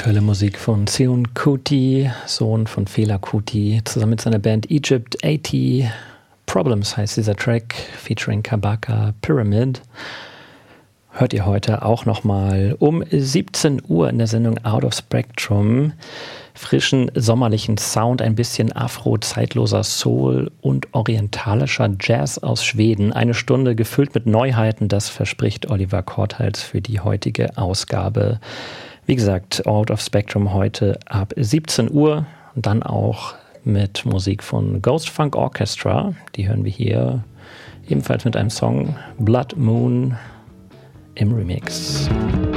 Aktuelle Musik von Seun Kuti, Sohn von Fela Kuti, zusammen mit seiner Band Egypt 80. Problems heißt dieser Track, featuring Kabaka Pyramid. Hört ihr heute auch nochmal um 17 Uhr in der Sendung Out of Spectrum. Frischen, sommerlichen Sound, ein bisschen Afro, zeitloser Soul und orientalischer Jazz aus Schweden. Eine Stunde gefüllt mit Neuheiten, das verspricht Oliver Korthals für die heutige Ausgabe. Wie gesagt, Out of Spectrum heute ab 17 Uhr und dann auch mit Musik von Ghost Funk Orchestra. Die hören wir hier ebenfalls mit einem Song Blood Moon im Remix.